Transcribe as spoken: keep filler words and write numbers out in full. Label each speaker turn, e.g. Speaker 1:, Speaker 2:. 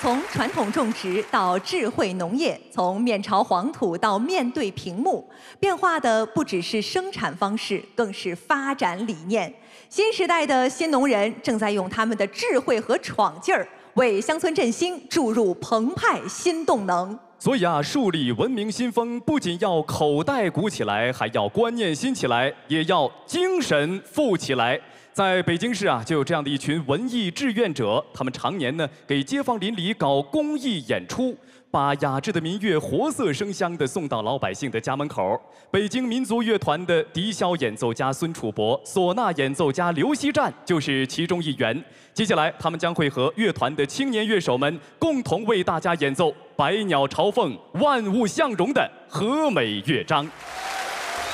Speaker 1: 从传统种植到智慧农业，从面朝黄土到面对屏幕，变化的不只是生产方式，更是发展理念。新时代的新农人正在用他们的智慧和闯劲儿，为乡村振兴注入澎湃新动能。
Speaker 2: 所以啊，树立文明新风，不仅要口袋鼓起来，还要观念新起来，也要精神富起来。在北京市啊，就有这样的一群文艺志愿者，他们常年呢给街坊邻里搞公益演出，把雅致的民乐活色生香地送到老百姓的家门口。北京民族乐团的笛箫演奏家孙楚博、唢呐演奏家刘希战就是其中一员。接下来，他们将会和乐团的青年乐手们共同为大家演奏《百鸟朝凤，万物向荣》的和美乐章。